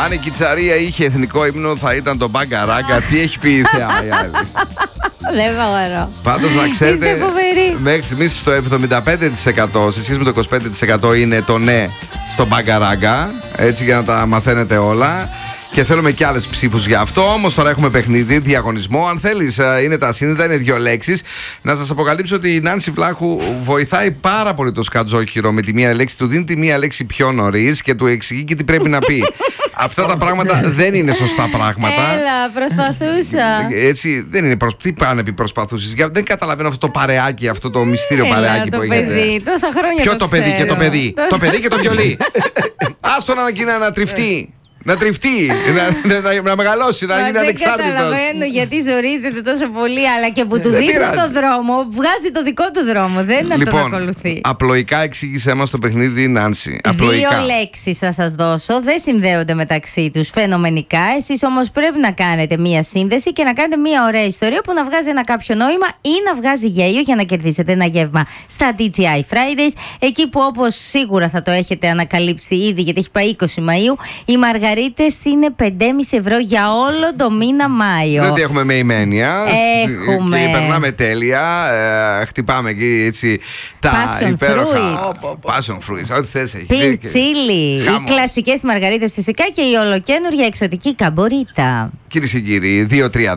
Αν η Κιτσαρία είχε εθνικό ύμνο, θα ήταν το Μπάγκα Ράγκα. Τι έχει πει η Θεά η άλλη. Δεν μπορώ. Πάντως να ξέρετε, μέχρι στιγμής στο 75% σε σχέση με το 25% είναι το ναι στο Μπάγκα Ράγκα. Έτσι, για να τα μαθαίνετε όλα. Και θέλουμε και άλλες ψήφους για αυτό. Όμως τώρα έχουμε παιχνίδι, διαγωνισμό. Αν θέλεις, είναι τα σύνδετα, είναι 2 λέξεις. Να σας αποκαλύψω ότι η Νάνση Βλάχου βοηθάει πάρα πολύ το σκατζόχυρο με τη μία λέξη. Του δίνει τη μία λέξη πιο νωρίς και του εξηγεί και τι πρέπει να πει. Αυτά τα πράγματα δεν είναι σωστά πράγματα. Έλα, προσπαθούσα. Έτσι, δεν είναι. Τι πάνε να πει προσπαθούσες. Δεν καταλαβαίνω αυτό το παρεάκι, αυτό το μυστήριο παρεάκι που έχετε. Το παιδί, τόσα χρόνια. Ποιο το παιδί και το παιδί. Το παιδί και το βιολί. Άστο να τριφτεί. Να τριφτεί, να μεγαλώσει, να γίνει ανεξάρτητος. Δεν καταλαβαίνω γιατί ζορίζεται τόσο πολύ, αλλά και που του δείχνει το δρόμο, βγάζει το δικό του δρόμο. Δεν είναι τον ακολουθεί. Απλοϊκά εξήγησέ μας το παιχνίδι, Νάνση. 2 λέξεις θα σας δώσω, δεν συνδέονται μεταξύ τους φαινομενικά. Εσείς όμως πρέπει να κάνετε μία σύνδεση και να κάνετε μία ωραία ιστορία που να βγάζει ένα κάποιο νόημα ή να βγάζει γέλιο για να κερδίσετε ένα γεύμα στα DJI Fridays. Εκεί που, όπως σίγουρα θα το έχετε ανακαλύψει ήδη, γιατί έχει πάει 20 Μαΐου, η μαργαρίτες είναι 5,5 ευρώ για όλο το μήνα Μάιο. Δεν έχουμε μεϊμένια. Έχουμε. Και περνάμε τέλεια. Χτυπάμε εκεί έτσι τα υπέροχα. Passion fruits. Ό,τι θες έχει. Pink chili. Οι κλασικές μαργαρίτες φυσικά και η ολοκένουργια εξωτική καμπορίτα. Κυρίες και κύριοι,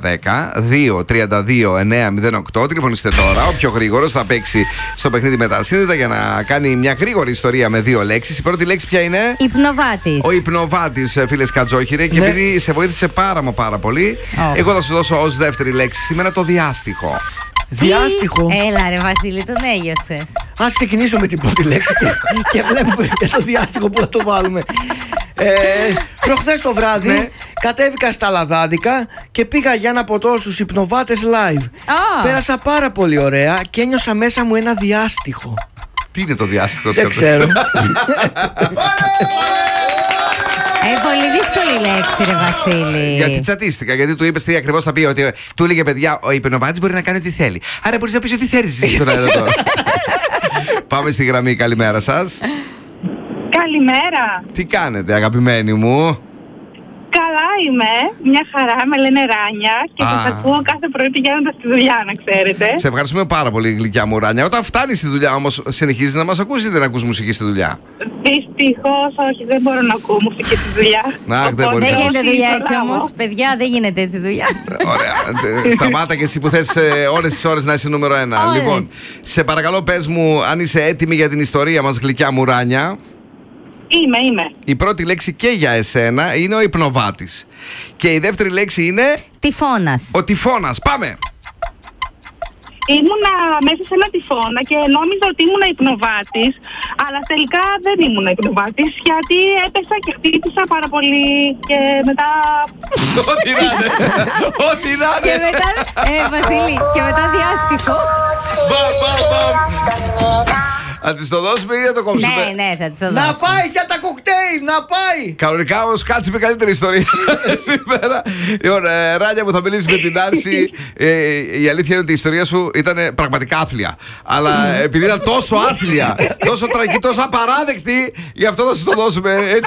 2-3-10-2-32-9-08. Τηλεφωνήστε τώρα. Ο πιο γρήγορος θα παίξει στο παιχνίδι με τα σύνδετα για να κάνει μια γρήγορη ιστορία με 2 λέξεις. Η πρώτη λέξη ποια είναι? Υπνοβάτης. Ο υπνοβάτης, φίλε Κατζόχυρε. Και επειδή σε βοήθησε πάρα πολύ, εγώ θα σου δώσω ως δεύτερη λέξη σήμερα το διάστιχο. Διάστιχο. Έλα ρε Βασίλη, τον έγιωσες. Ας ξεκινήσω με την πρώτη λέξη και βλέπουμε και το διάστιχο που θα το βάλουμε. Προχθές το βράδυ κατέβηκα στα Λαδάδικα και πήγα για ένα ποτό στους υπνοβάτες live. Πέρασα πάρα πολύ ωραία και ένιωσα μέσα μου ένα διάστιχο. Τι είναι το διάστιχο? Δεν ξέρω. Πολύ δύσκολη λέξη, ρε Βασίλη. Γιατί τσατίστηκα, γιατί του είπες τι ακριβώς θα πει. Ότι του έλεγε παιδιά, ο υπνοβάτης μπορεί να κάνει ό,τι θέλει. Άρα μπορείς να πεις ό,τι θέλεις εσύ στον αέρα τώρα. Πάμε στη γραμμή, καλημέρα σας. Καλημέρα. Τι κάνετε, αγαπημένοι μου? Καλά είμαι, μια χαρά, με λένε Ράνια και σας ακούω κάθε πρωί πηγαίνοντας στη δουλειά, να ξέρετε. Σε ευχαριστούμε πάρα πολύ, γλυκιά μου Ράνια. Όταν φτάνεις στη δουλειά όμως, συνεχίζεις να μας ακούς ή δεν ακούς μουσική στη δουλειά? Δυστυχώς όχι, δεν μπορώ να ακούω μουσική στη δουλειά. Δεν γίνεται δουλειά έτσι όμως, παιδιά, δεν γίνεται έτσι δουλειά. Ωραία, σταμάτα και εσύ που θες όλες τις ώρες να είσαι νούμερο 1. Λοιπόν, σε παρακαλώ πες μου αν είσαι έτοιμη για την ιστορία μας, γλυκιά μου Ράνια. Είμαι. Η πρώτη λέξη και για εσένα είναι ο υπνοβάτης. Και η δεύτερη λέξη είναι... Τυφώνας. Ο τυφώνας. Πάμε! Ήμουνα μέσα σε ένα τυφώνα και νόμιζα ότι ήμουνα υπνοβάτης, αλλά τελικά δεν ήμουνα υπνοβάτης, γιατί έπεσα και χτύπησα πάρα πολύ και μετά... Ό,τι να είναι! Ό,τι να είναι! Και μετά, Βασίλη, και μετά διάστιχο. Θα της το δώσουμε ή θα το κόψουμε? Ναι, θα της το δώσουμε. Να πάει για τα κοκτέιλ, να πάει! Κανονικά όμως κάτσε με καλύτερη ιστορία σήμερα. Λοιπόν, Ράνια μου, θα μιλήσει με την Άρση. Η αλήθεια είναι ότι η ιστορία σου ήταν πραγματικά άθλια. Αλλά επειδή ήταν τόσο άθλια, τόσο τραγική, τόσο απαράδεκτη, γι' αυτό θα σου το δώσουμε έτσι.